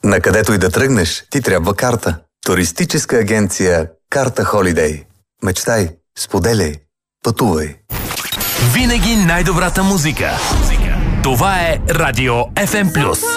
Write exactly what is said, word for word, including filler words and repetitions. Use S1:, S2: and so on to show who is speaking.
S1: На където и да тръгнеш, ти трябва карта. Туристическа агенция Карта Холидей. Мечтай, споделяй, пътувай.
S2: Винаги най-добрата музика. Това е Радио еф ем плюс.